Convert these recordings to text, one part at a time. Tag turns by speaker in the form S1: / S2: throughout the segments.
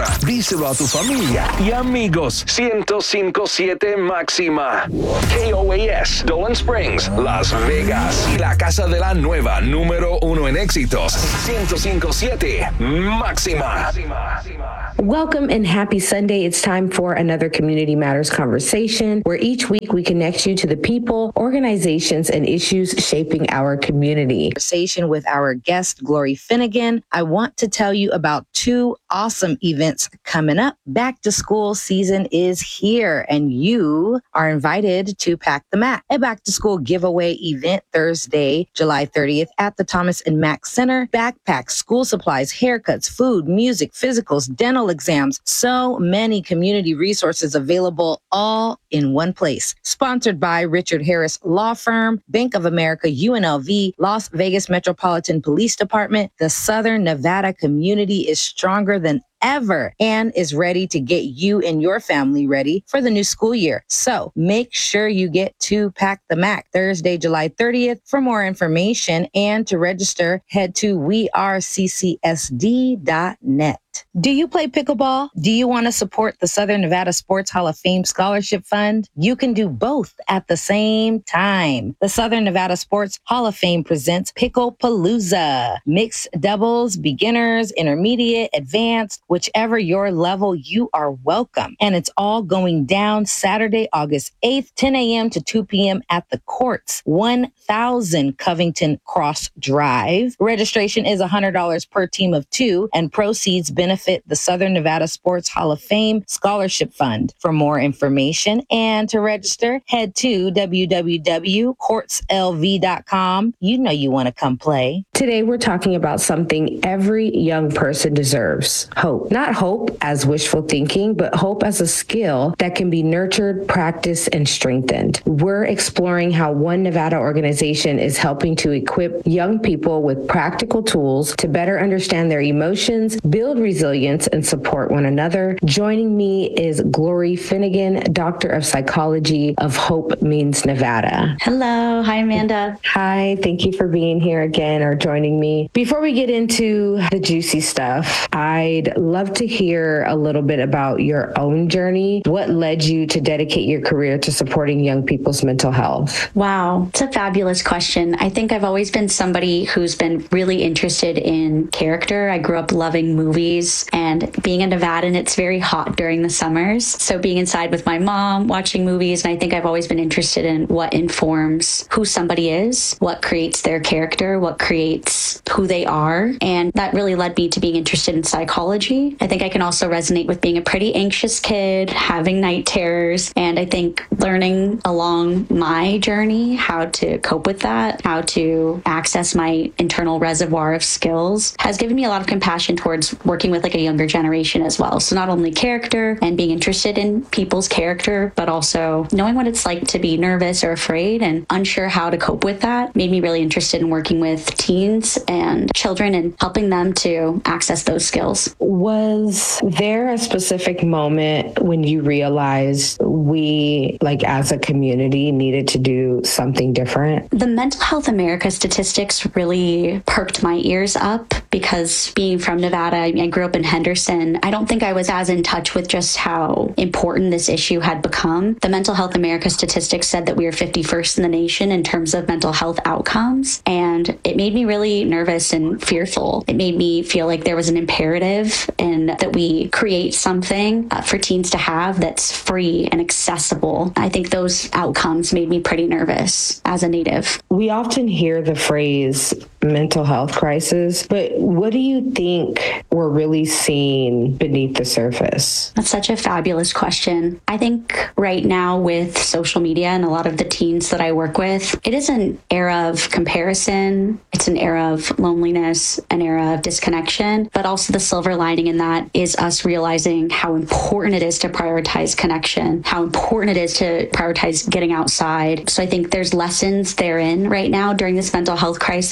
S1: Díselo a tu familia y amigos. 105.7 Máxima. KOAS, Dolan Springs, Las Vegas. Y la casa de la nueva número 1 en éxitos. 105.7 Máxima.
S2: Welcome and happy Sunday. It's time for another Community Matters conversation where each week we connect you to the people, organizations, and issues shaping our community. Conversation with our guest, Glory Finnegan. I want to tell you about two awesome events coming up. Back to school season is here and you are invited to Pack the Mac, a back to school giveaway event Thursday, July 30th at the Thomas and Mack Center. Backpacks, school supplies, haircuts, food, music, physicals, dental exams, so many community resources available all in one place. Sponsored by Richard Harris Law Firm, Bank of America, UNLV, Las Vegas Metropolitan Police Department. The Southern Nevada community is stronger than ever and is ready to get you and your family ready for the new school year. So make sure you get to Pack the Mac Thursday, July 30th. For more information and to register, head to weareCCSD.net. Do you play pickleball? Do you want to support the Southern Nevada Sports Hall of Fame Scholarship Fund? You can do both at the same time. The Southern Nevada Sports Hall of Fame presents Picklepalooza. Mixed doubles, beginners, intermediate, advanced, whichever your level, you are welcome. And it's all going down Saturday, August 8th, 10 a.m. to 2 p.m. at the courts, 1000 Covington Cross Drive. Registration is $100 per team of two, and proceeds benefit the Southern Nevada Sports Hall of Fame Scholarship Fund. For more information and to register, head to www.courtslv.com. You know you want to come play. Today we're talking about something every young person deserves: hope. Not hope as wishful thinking, but hope as a skill that can be nurtured, practiced, and strengthened. We're exploring how One Nevada organization is helping to equip young people with practical tools to better understand their emotions, build resilience, and support one another. Joining me is Glory Finnegan, Doctor of Psychology of Hope Means Nevada.
S3: Hello. Hi, Amanda.
S2: Hi. Thank you for being here again or joining me. Before we get into the juicy stuff, I'd love to hear a little bit about your own journey. What led you to dedicate your career to supporting young people's mental health?
S3: Wow. It's a fabulous question. I think I've always been somebody who's been really interested in character. I grew up loving movies, and being a Nevadan, it's very hot during the summers. So being inside with my mom, watching movies, and I think I've always been interested in what informs who somebody is, what creates their character, what creates who they are. And that really led me to being interested in psychology. I think I can also resonate with being a pretty anxious kid, having night terrors, and I think learning along my journey how to cope with that, how to access my internal reservoir of skills has given me a lot of compassion towards working with like a younger generation as well. So not only character and being interested in people's character, but also knowing what it's like to be nervous or afraid and unsure how to cope with that made me really interested in working with teens and children and helping them to access those skills.
S2: Was there a specific moment when you realized we, like as a community, needed to do something different?
S3: The Mental Health America statistics really perked my ears up because being from Nevada, I grew up in Henderson. I don't think I was as in touch with just how important this issue had become. The Mental Health America statistics said that we were 51st in the nation in terms of mental health outcomes. And it made me really nervous and fearful. It made me feel like there was an imperative and that we create something for teens to have that's free and accessible. I think those outcomes made me pretty nervous as a Native.
S2: We often hear the phrase mental health crisis, but what do you think we're really seeing beneath the surface?
S3: That's such a fabulous question. I think right now with social media and a lot of the teens that I work with, it is an era of comparison. It's an era of loneliness, an era of disconnection, but also the silver lining in that is us realizing how important it is to prioritize connection, how important it is to prioritize getting outside. So I think there's lessons therein right now during this mental health crisis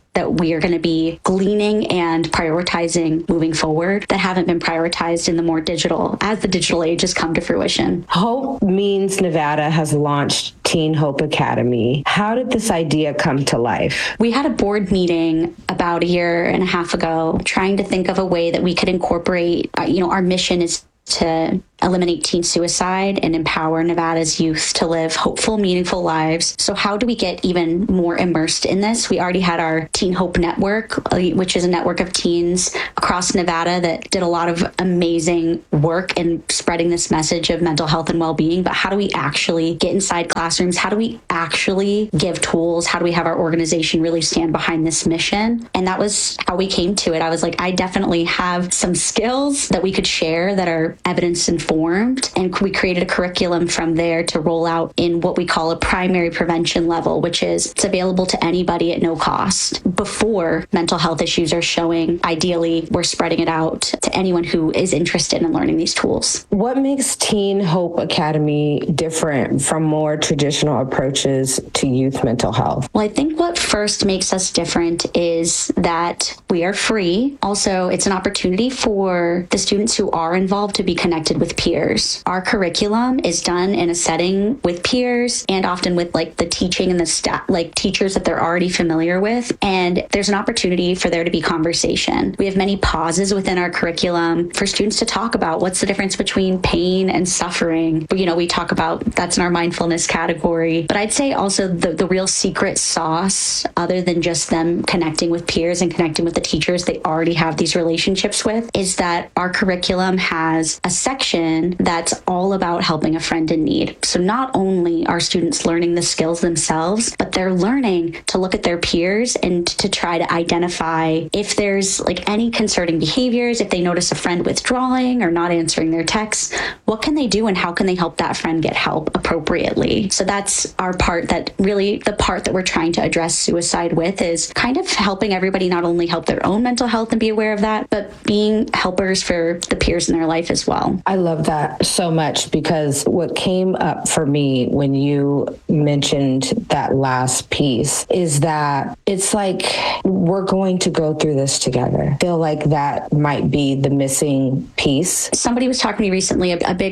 S3: that we are going to be gleaning and prioritizing moving forward that haven't been prioritized in the more digital, as the digital age has come to fruition.
S2: Hope Means Nevada has launched Teen Hope Academy. How did this idea come to life?
S3: We had a board meeting about a year and a half ago, trying to think of a way that we could incorporate, our mission is to eliminate teen suicide and empower Nevada's youth to live hopeful, meaningful lives. So how do we get even more immersed in this? We already had our Teen Hope Network, which is a network of teens across Nevada that did a lot of amazing work in spreading this message of mental health and well-being. But how do we actually get inside classrooms? How do we actually give tools? How do we have our organization really stand behind this mission? And that was how we came to it. I was like, I definitely have some skills that we could share that are evidence-informed, and we created a curriculum from there to roll out in what we call a primary prevention level, which is it's available to anybody at no cost. Before mental health issues are showing, ideally, we're spreading it out to anyone who is interested in learning these tools.
S2: What makes Teen Hope Academy different from more traditional approaches to youth mental health?
S3: Well, I think what first makes us different is that we are free. Also, it's an opportunity for the students who are involved to be connected with peers. Our curriculum is done in a setting with peers and often with the teaching and the staff, teachers that they're already familiar with. And there's an opportunity for there to be conversation. We have many pauses within our curriculum for students to talk about what's the difference between pain and suffering. We talk about that's in our mindfulness category. But I'd say also the real secret sauce, other than just them connecting with peers and connecting with the teachers they already have these relationships with, is that our curriculum has a section that's all about helping a friend in need. So not only are students learning the skills themselves, but they're learning to look at their peers and to try to identify if there's any concerning behaviors, if they notice a friend withdrawing or not answering their texts, what can they do and how can they help that friend get help appropriately? So that's our part, that really the part that we're trying to address suicide with is kind of helping everybody not only help their own mental health and be aware of that, but being helpers for the peers in their life as well.
S2: I love that so much, because what came up for me when you mentioned that last piece is that it's like we're going to go through this together. I feel like that might be the missing piece.
S3: Somebody was talking to me recently, a big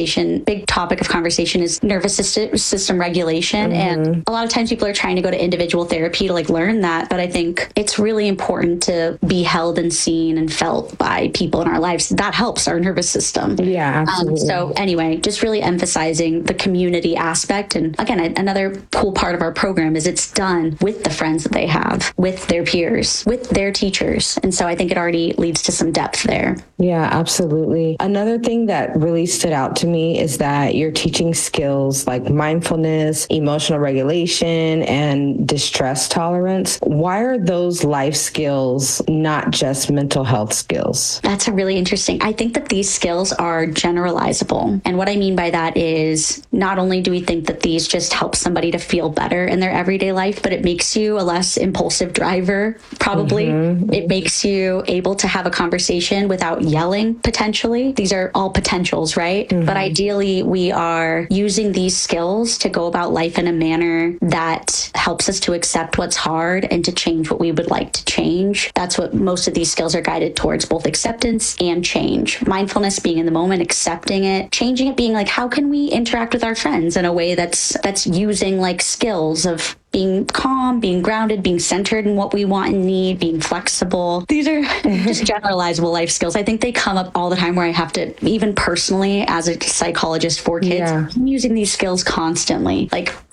S3: topic of conversation is nervous system regulation. And a lot of times people are trying to go to individual therapy to learn that. But I think it's really important to be held and seen and felt by people in our lives. That helps our nervous system.
S2: Yeah, absolutely.
S3: So anyway, just really emphasizing the community aspect. And again, another cool part of our program is it's done with the friends that they have, with their peers, with their teachers. And so I think it already leads to some depth there.
S2: Yeah, absolutely. Another thing that really stood out to me is that you're teaching skills like mindfulness, emotional regulation, and distress tolerance. Why are those life skills not just mental health skills?
S3: That's a really interesting. I think that these skills are generalizable. And what I mean by that is not only do we think that these just help somebody to feel better in their everyday life, but it makes you a less impulsive driver, probably. It makes you able to have a conversation without yelling, potentially. These are all potentials, right? But ideally, we are using these skills to go about life in a manner that helps us to accept what's hard and to change what we would like to change. That's what most of these skills are guided towards, both acceptance and change. Mindfulness being in the moment, accepting it, changing it, being how can we interact with our friends in a way that's using skills of being calm, being grounded, being centered in what we want and need, being flexible. These are just generalizable life skills. I think they come up all the time where I have to, even personally as a psychologist for kids, I'm using these skills constantly.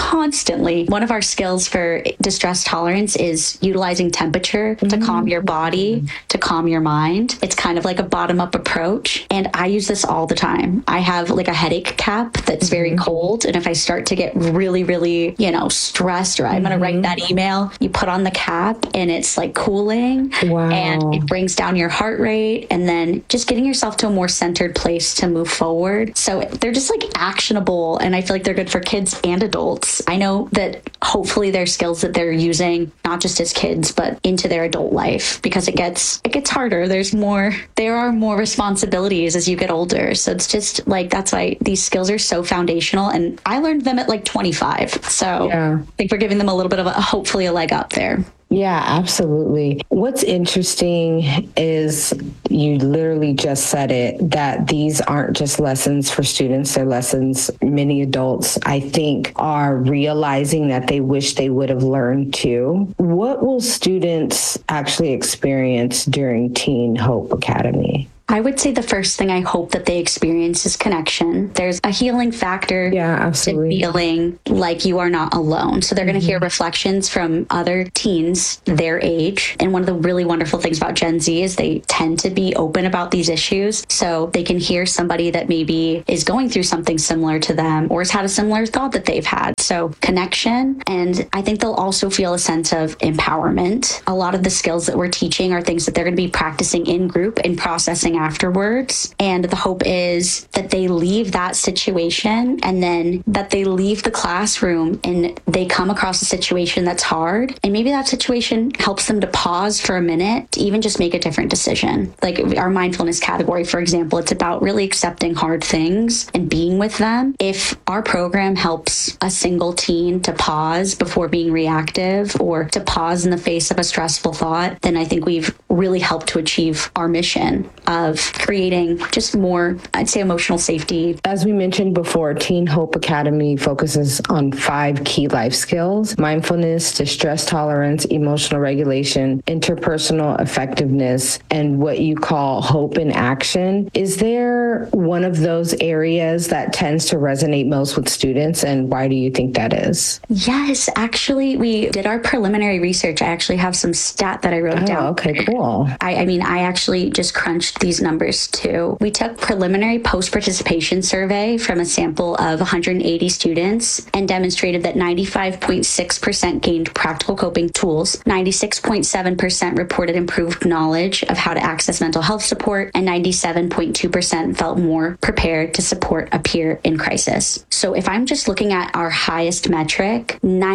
S3: One of our skills for distress tolerance is utilizing temperature to calm your body, to calm your mind. It's kind of like a bottom-up approach. And I use this all the time. I have a headache cap that's very cold. And if I start to get really, really, stressed, or I'm going to write that email, you put on the cap and it's cooling.
S2: Wow.
S3: And it brings down your heart rate, and then just getting yourself to a more centered place to move forward. So they're just actionable, and I feel like they're good for kids and adults. I know that hopefully they're skills that they're using not just as kids, but into their adult life, because it gets harder. There are more responsibilities as you get older. So it's just that's why these skills are so foundational. And I learned them at 25. So I think we're giving them a little bit of hopefully a leg up there.
S2: Yeah, absolutely. What's interesting is you literally just said it, that these aren't just lessons for students, they're lessons many adults, I think, are realizing that they wish they would have learned too. What will students actually experience during Teen Hope Academy?
S3: I would say the first thing I hope that they experience is connection. There's a healing factor to feeling like you are not alone. So they're going to hear reflections from other teens their age. And one of the really wonderful things about Gen Z is they tend to be open about these issues. So they can hear somebody that maybe is going through something similar to them or has had a similar thought that they've had. So connection. And I think they'll also feel a sense of empowerment. A lot of the skills that we're teaching are things that they're going to be practicing in group and processing afterwards. And the hope is that they leave that situation and then that they leave the classroom and they come across a situation that's hard. And maybe that situation helps them to pause for a minute to even just make a different decision. Like our mindfulness category, for example, it's about really accepting hard things and being with them. If our program helps a single teen to pause before being reactive or to pause in the face of a stressful thought, then I think we've really helped to achieve our mission of creating just more, I'd say, emotional safety.
S2: As we mentioned before, Teen Hope Academy focuses on 5 key life skills: mindfulness, distress tolerance, emotional regulation, interpersonal effectiveness, and what you call hope in action. Is there one of those areas that tends to resonate most with students, and why do you think that is?
S3: Yes, actually, we did our preliminary research. I actually have some stat that I wrote down.
S2: Okay, cool.
S3: I actually just crunched these numbers too. We took preliminary post-participation survey from a sample of 180 students and demonstrated that 95.6% gained practical coping tools, 96.7% reported improved knowledge of how to access mental health support, and 97.2% felt more prepared to support a peer in crisis. So if I'm just looking at our highest metric,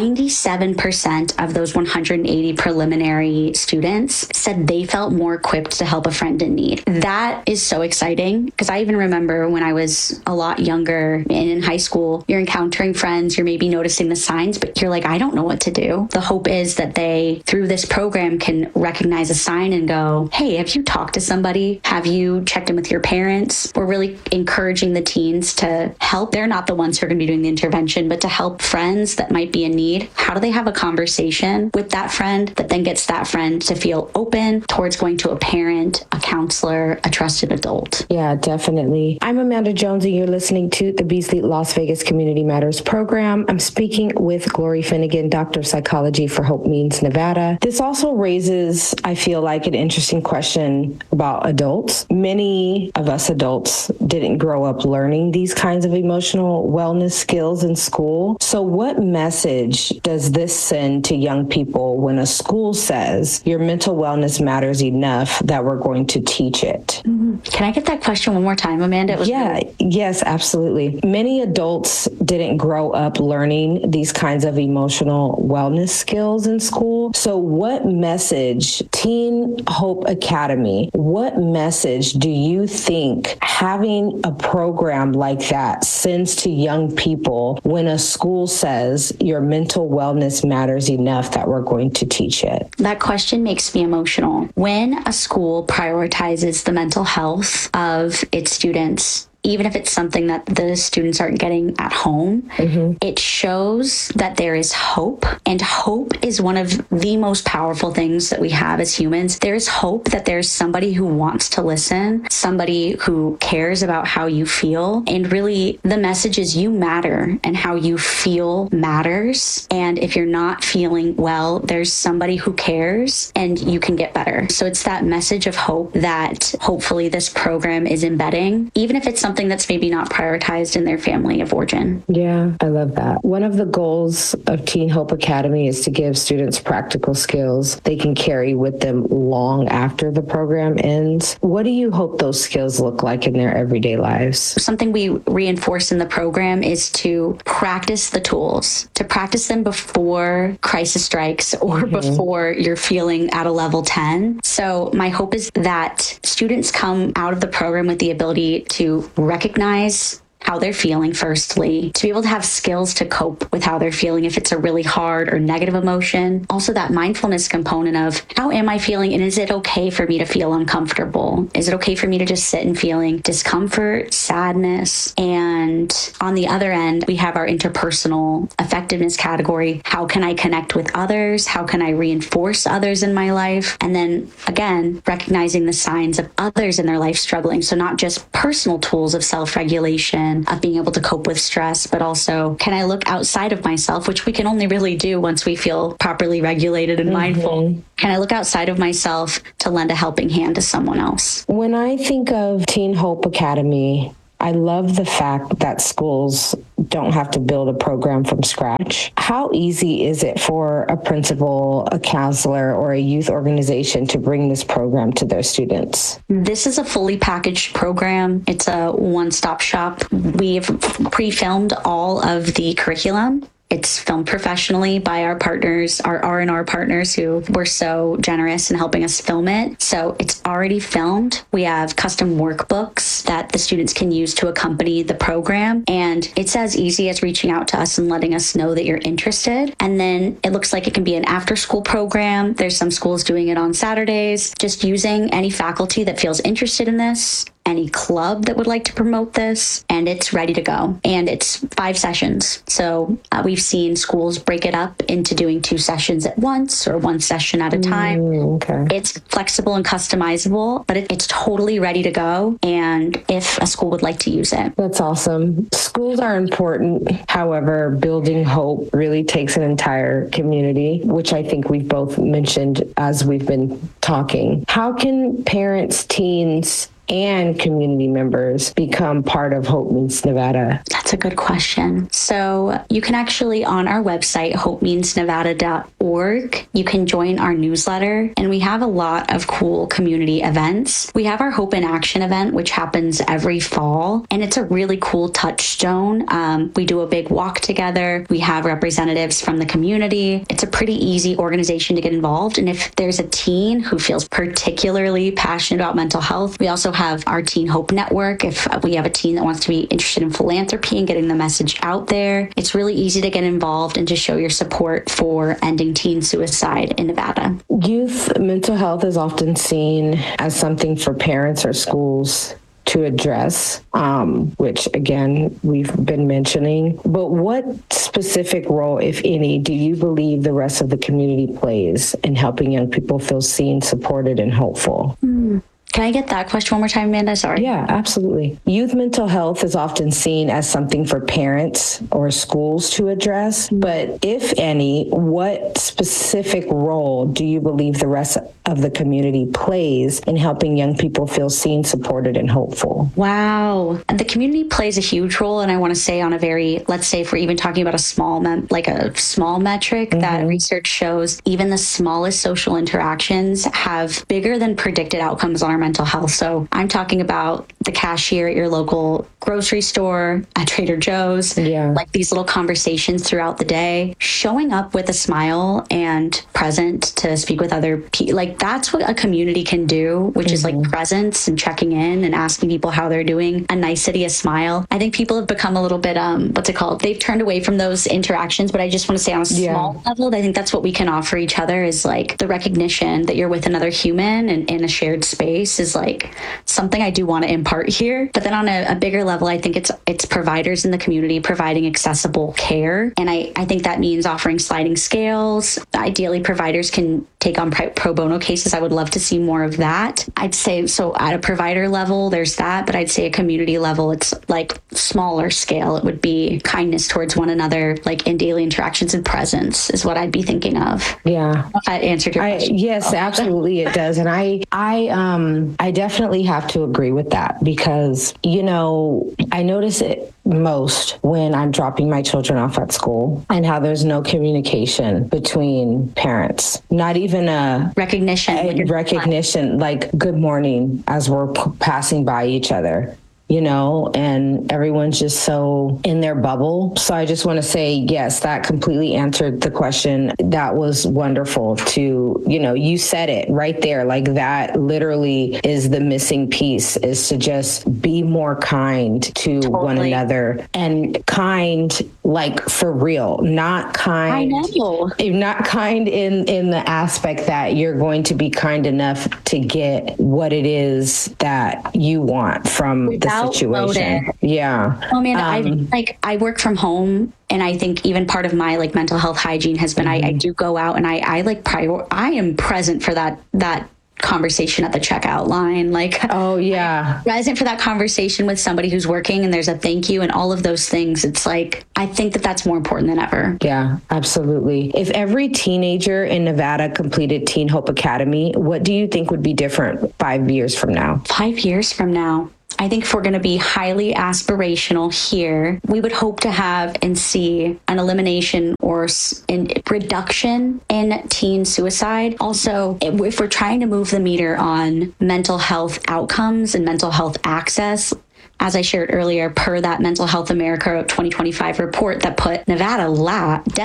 S3: 97% of those 180 preliminary students said they felt more equipped to help a friend in need. That is so exciting because I even remember when I was a lot younger and in high school, you're encountering friends, you're maybe noticing the signs, but you're like, I don't know what to do. The hope is that they, through this program, can recognize a sign and go, hey, have you talked to somebody? Have you checked in with your parents? We're really encouraging the teens to help. They're not the ones who are going to be doing the intervention, but to help friends that might be in need. How do they have a conversation with that friend that then gets that friend to feel open towards going to a parent, a counselor, a trusted adult?
S2: Yeah, definitely. I'm Amanda Jones, and you're listening to the Beasley Las Vegas Community Matters program. I'm speaking with Glory Finnegan, Doctor of Psychology for Hope Means Nevada. This also raises, I feel like, an interesting question about adults. Many of us adults didn't grow up learning these kinds of emotional wellness skills in school. So what message does this send to young people when a school says your mental wellness matters enough that we're going to teach it?
S3: Can I get that question one more time, Amanda?
S2: Yes, absolutely. Many adults didn't grow up learning these kinds of emotional wellness skills in school. So what message, Teen Hope Academy, what message do you think having a program like that sends to young people when a school says your mental wellness matters enough that we're going to teach it?
S3: That question makes me emotional. When a school prioritizes the mental health of its students, even if it's something that the students aren't getting at home, it shows that there is hope. And hope is one of the most powerful things that we have as humans. There's hope that there's somebody who wants to listen, somebody who cares about how you feel. And really, the message is you matter and how you feel matters. And if you're not feeling well, there's somebody who cares and you can get better. So it's that message of hope that hopefully this program is embedding, even if it's something that's maybe not prioritized in their family of origin.
S2: Yeah, I love that. One of the goals of Teen Hope Academy is to give students practical skills they can carry with them long after the program ends. What do you hope those skills look like in their everyday lives?
S3: Something we reinforce in the program is to practice the tools, to practice them before crisis strikes or before you're feeling at a level 10. So my hope is that students come out of the program with the ability to recognize how they're feeling firstly, to be able to have skills to cope with how they're feeling if it's a really hard or negative emotion. Also that mindfulness component of how am I feeling and is it okay for me to feel uncomfortable? Is it okay for me to just sit in feeling discomfort, sadness? And on the other end, we have our interpersonal effectiveness category. How can I connect with others? How can I reinforce others in my life? And then again, recognizing the signs of others in their life struggling. So not just personal tools of self-regulation, of being able to cope with stress, but also can I look outside of myself, which we can only really do once we feel properly regulated and mindful. Can I look outside of myself to lend a helping hand to someone else?
S2: When I think of Teen Hope Academy, I love the fact that schools don't have to build a program from scratch. How easy is it for a principal, a counselor, or a youth organization to bring this program to their students?
S3: This is a fully packaged program. It's a one-stop shop. We've pre-filmed all of the curriculum. It's filmed professionally by our partners, our R&R partners who were so generous in helping us film it. So it's already filmed. We have custom workbooks that the students can use to accompany the program. And it's as easy as reaching out to us and letting us know that you're interested. And then it looks like it can be an after-school program. There's some schools doing it on Saturdays. Just using any faculty that feels interested in this, any club that would like to promote this, and it's ready to go. And it's 5 sessions. So we've seen schools break it up into doing 2 sessions at once or 1 session at a time.
S2: Okay.
S3: It's flexible and customizable, but it's totally ready to go. And if a school would like to use it.
S2: That's awesome. Schools are important. However, building hope really takes an entire community, which I think we've both mentioned as we've been talking. How can parents, teens, and community members become part of Hope Means Nevada?
S3: That's a good question. So you can actually, on our website, hopemeansnevada.org, you can join our newsletter, and we have a lot of cool community events. We have our Hope in Action event, which happens every fall, and it's a really cool touchstone. We do a big walk together. We have representatives from the community. It's a pretty easy organization to get involved. And if there's a teen who feels particularly passionate about mental health, we also have our Teen Hope Network. If we have a teen that wants to be interested in philanthropy and getting the message out there, it's really easy to get involved and to show your support for ending teen suicide in Nevada.
S2: Youth mental health is often seen as something for parents or schools to address, which again, we've been mentioning. But what specific role, if any, do you believe the rest of the community plays in helping young people feel seen, supported, and hopeful?
S3: Can I get that question one more time, Amanda? Sorry.
S2: Yeah, absolutely. Youth mental health is often seen as something for parents or schools to address. But if any, what specific role do you believe the rest of the community plays in helping young people feel seen, supported, and hopeful?
S3: Wow. The community plays a huge role. And I want to say on a very, let's say if we're even talking about a small metric, that research shows even the smallest social interactions have bigger than predicted outcomes on our mental health. So I'm talking about the cashier at your local grocery store, at Trader Joe's, like these little conversations throughout the day, showing up with a smile and present to speak with other people. Like that's what a community can do, which is like presence and checking in and asking people how they're doing. A nicety, a smile. I think people have become a little bit, they've turned away from those interactions, but I just want to say on a small level, I think that's what we can offer each other is like the recognition that you're with another human and in a shared space is like something I do want to impart here. But then on a bigger level, I think it's providers in the community providing accessible care. And I think that means offering sliding scales. Ideally, providers can take on pro bono cases. I would love to see more of that. I'd say, so at a provider level, there's that, but I'd say a community level, it's like smaller scale. It would be kindness towards one another, like in daily interactions and presence is what I'd be thinking of.
S2: Yeah.
S3: I answered your question.
S2: Yes, absolutely it does. And I definitely have to agree with that because, I notice it most when I'm dropping my children off at school and how there's no communication between parents, not even a recognition, like good morning as we're passing by each other. and everyone's just so in their bubble. So I just want to say, yes, that completely answered the question. That was wonderful you said it right there. Like that literally is the missing piece, is to just be more kind to one another, and kind, like for real, not kind.
S3: I know.
S2: Not kind in the aspect that you're going to be kind enough to get what it is that you want from the situation. Yeah.
S3: Oh man, I work from home, and I think even part of my like mental health hygiene has been I do go out and I am present for that conversation at the checkout line. Like,
S2: oh yeah,
S3: present for that conversation with somebody who's working, and there's a thank you and all of those things. It's like, I think that's more important than ever.
S2: Yeah, absolutely. If every teenager in Nevada completed Teen Hope Academy, what do you think would be different 5 years from now?
S3: 5 years from now, I think if we're going to be highly aspirational here, we would hope to have and see an elimination or reduction in teen suicide. Also, if we're trying to move the meter on mental health outcomes and mental health access, as I shared earlier, per that Mental Health America 2025 report that put Nevada